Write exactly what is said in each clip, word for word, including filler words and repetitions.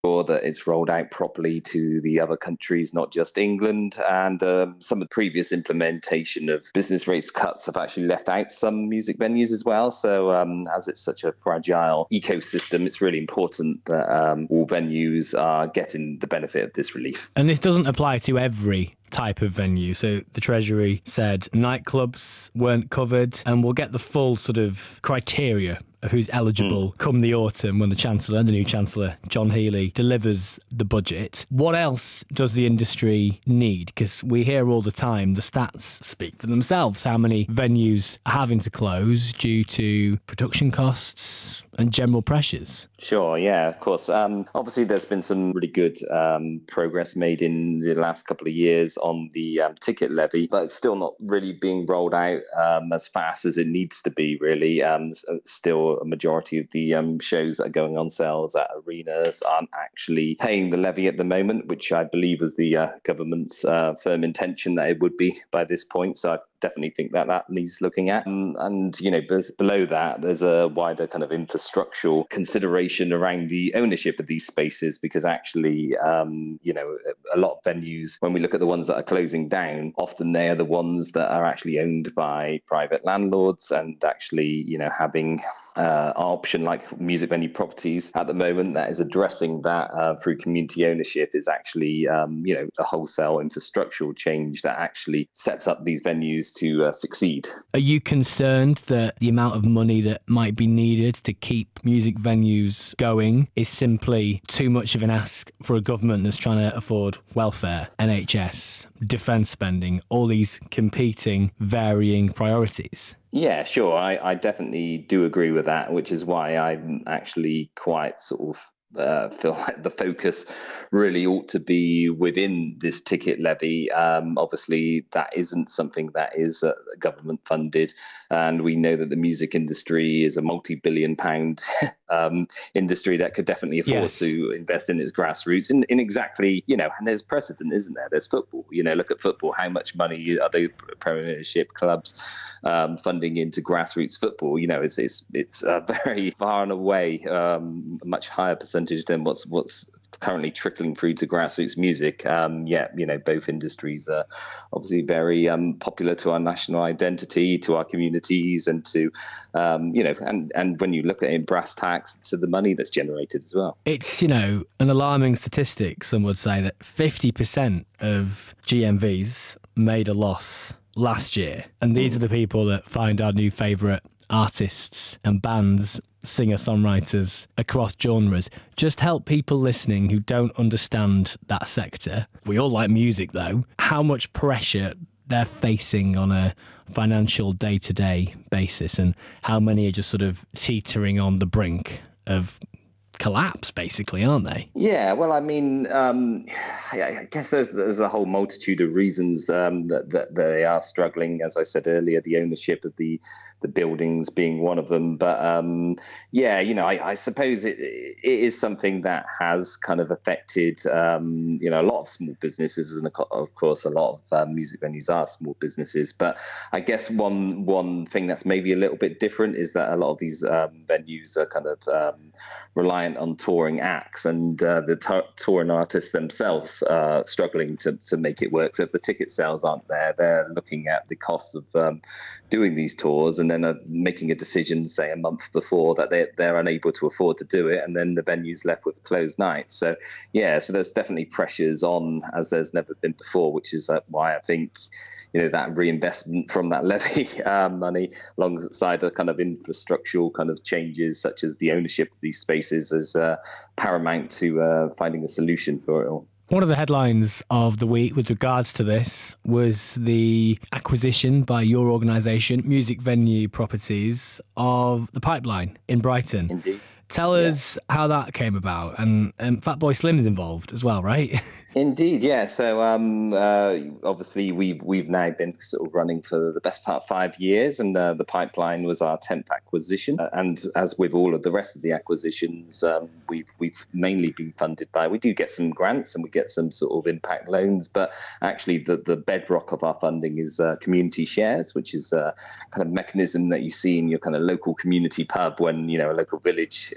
sure that it's rolled out properly to the other countries, not just England. And um, some of the previous implementation of business rates cuts have actually left out some music venues as well. So um, as it's such a fragile ecosystem, it's really important that um, all venues are getting the benefit of this relief. And this doesn't apply to every type of venue. So the Treasury said nightclubs weren't covered, and we'll get the full sort of criteria of who's eligible mm. come the autumn when the Chancellor, the new Chancellor, John Healey, delivers the budget. What else does the industry need? Because we hear all the time, the stats speak for themselves, how many venues are having to close due to production costs and general pressures. Sure, yeah, of course. Um, obviously, there's been some really good um, progress made in the last couple of years on the um, ticket levy, but it's still not really being rolled out um, as fast as it needs to be, really. Um, still, a majority of the um, shows that are going on sales at arenas aren't actually paying the levy at the moment, which I believe was the uh, government's uh, firm intention that it would be by this point. So I definitely think that that needs looking at. Um, and, you know, below that, there's a wider kind of infrastructural consideration around the ownership of these spaces, because actually, um, you know, a lot of venues, when we look at the ones that are closing down, often they are the ones that are actually owned by private landlords, and actually, you know, having uh, option like music venue properties at the moment that is addressing that uh, through community ownership is actually, um, you know, a wholesale infrastructural change that actually sets up these venues to uh, succeed. Are you concerned that the amount of money that might be needed to keep music venues going is simply too much of an ask for a government that's trying to afford welfare, N H S, defence spending, all these competing, varying priorities? Yeah, sure. I, I definitely do agree with that, which is why I'm actually quite sort of Uh, feel like the focus really ought to be within this ticket levy. Um, obviously, that isn't something that is uh, government funded, and we know that the music industry is a multi-billion pound um, industry that could definitely afford yes. to invest in its grassroots in, in exactly, you know, and there's precedent, isn't there? There's football. You know, look at football. How much money are the Premiership clubs um, funding into grassroots football? You know, it's it's it's uh, very far and away um, a much higher percentage than what's what's currently trickling through to grassroots music. Um, yeah, you know, both industries are obviously very um, popular to our national identity, to our communities, and to, um, you know, and, and when you look at it in brass tacks, to the money that's generated as well. It's, you know, an alarming statistic. Some would say that fifty percent of G M Vs made a loss last year. And these mm. are the people that find our new favourite artists and bands, singer-songwriters across genres. Just help people listening who don't understand that sector. We all like music, though. How much pressure they're facing on a financial day-to-day basis, and how many are just sort of teetering on the brink of collapse, basically, aren't they? Yeah, well, I mean, um, I guess there's there's a whole multitude of reasons um, that, that they are struggling. As I said earlier, the ownership of the the buildings being one of them. But um, yeah, you know, I, I suppose it it is something that has kind of affected, um, you know, a lot of small businesses, and of course, a lot of um, music venues are small businesses. But I guess one one thing that's maybe a little bit different is that a lot of these um, venues are kind of um, reliant on touring acts, and uh, the t- touring artists themselves are struggling to, to make it work. So if the ticket sales aren't there, they're looking at the cost of um, doing these tours, and then uh, making a decision, say, a month before that they're, they're unable to afford to do it, and then the venue's left with a closed night. So, yeah, so there's definitely pressures on as there's never been before, which is uh, why I think, you know, that reinvestment from that levy uh, money alongside the kind of infrastructural kind of changes, such as the ownership of these spaces, is uh, paramount to uh, finding a solution for it all. One of the headlines of the week with regards to this was the acquisition by your organisation, Music Venue Properties, of the Pipeline in Brighton. Indeed. Tell us yeah. how that came about, and, and Fatboy Slim's involved as well, right? Indeed, yeah. So um, uh, obviously we've we've now been sort of running for the best part of five years, and uh, the Pipeline was our tenth acquisition. Uh, and as with all of the rest of the acquisitions, um, we've we've mainly been funded by. We do get some grants and we get some sort of impact loans, but actually the the bedrock of our funding is uh, community shares, which is a kind of mechanism that you see in your kind of local community pub when, you know, a local village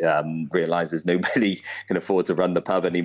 um, realizes nobody can afford to run the pub anymore.